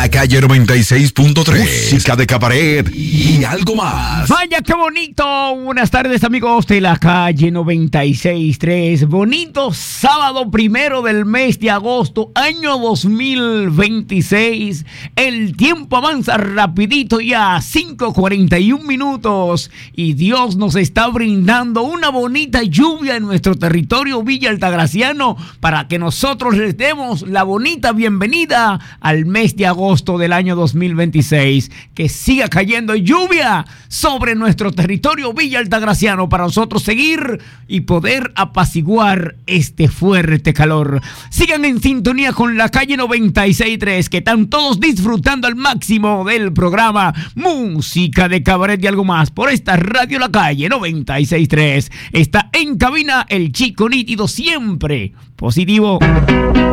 Calle 96.3, música de cabaret y algo más. Vaya, qué bonito. Buenas tardes, amigos de la Calle 96.3. Bonito sábado 1 del mes de agosto, año 2026. El tiempo avanza rapidito ya, 5:41 minutos. Y Dios nos está brindando una bonita lluvia en nuestro territorio Villa Altagraciano para que nosotros les demos la bonita bienvenida al mes de agosto del año 2026. Que siga cayendo lluvia sobre nuestro territorio Villa Altagraciano para nosotros seguir y poder apaciguar este fuerte calor. Sigan en sintonía con la Calle 96.3, que están todos disfrutando al máximo del programa Música de Cabaret y algo más por esta radio La Calle 96.3. Está en cabina el chico nítido, siempre positivo.